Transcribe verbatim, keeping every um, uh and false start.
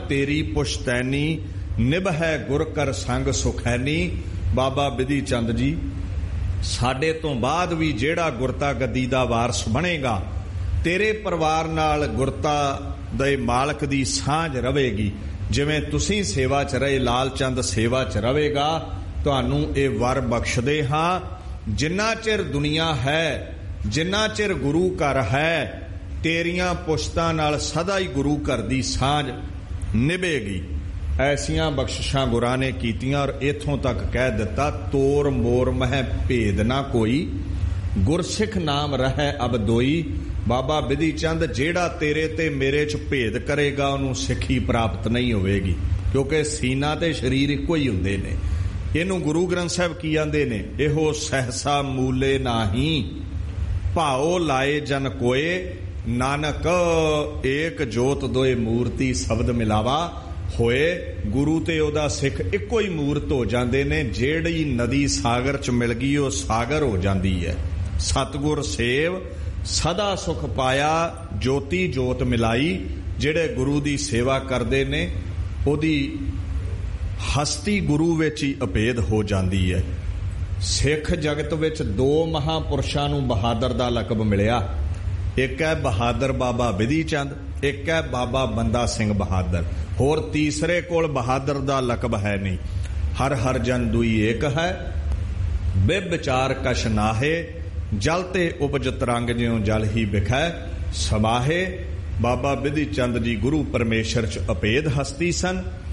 तेरी पुश्तैनी, निभै गुर कर संग सुखैनी। बाबा बिधि चंद जी, साडे तो बाद भी जेड़ा गुरता गद्दी दा वारस बनेगा, तेरे परिवार नाल गुरता दे मालक दी सांझ रवेगी। जिवें तुसीं सेवा च रहे, लाल चंद सेवा च रवेगा। तुहानूं ये वर बख्शदे हां, जिन्ना चिर दुनिया है, जिन्ना चिर गुरु घर है, तेरियां पुश्तां नाल सदा ही गुरु घर दी सांझ निभेगी। ऐसियां बख्शिशां गुरां ने कीतियां और इथों तक कह दिता, तोर मोर मह भेद ना कोई, गुरसिख नाम रहै अब दोई। बाबा बिधि चंद, जेड़ा तेरे ते मेरे च भेद करेगा उन्होंने सिक्खी प्राप्त नहीं होवेगी, क्योंकि सीना ते शरीर इक्को ही हुंदे ने। इनू गुरु ग्रंथ साहब की आंदे ने, इहो सहसा मूले नाही, भाओ लाए जन कोए, नानक एक जोत दोए मूर्ति शब्द मिलावा। होए गुरु ते ओदा सिख इक्को ही मूर्त हो जांदे ने। जेड़ी नदी सागर च मिल गई वो सागर हो जाती है। सतगुर सेव सदा सुख पाया, ज्योति जोत मिलाई। जेड़े गुरु दी सेवा करते ने ओदी हस्ती गुरु विच ही अभेद हो जाती है। सिख जगत विच दो महापुरुषां नूं बहादुर दा लकब मिलिया। एक है बहादुर बाबा बिधि चंद, एक है बाबा बंदा सिंह बहादुर। होर तीसरे कोल बहादुर दा लकब है नहीं। हर हर जन दुई एक है, बेविचार कश नाहे, जलते उपज तरंग ज्यों जल ही बिखै समाहे। बाबा बिधि चंद जी गुरु परमेश्वर च अभेद हस्ती सन।